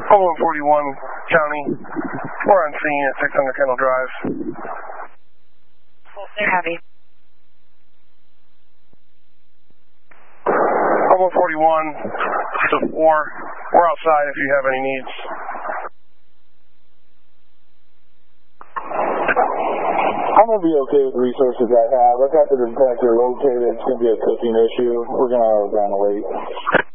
141 County. We're on scene at 600 Kendall Drive. Heavy. 141 to 4. We're outside if you have any needs. I'm going to be okay with the resources I have. I've got the detector located. It's going to be a cooking issue. We're going to run late.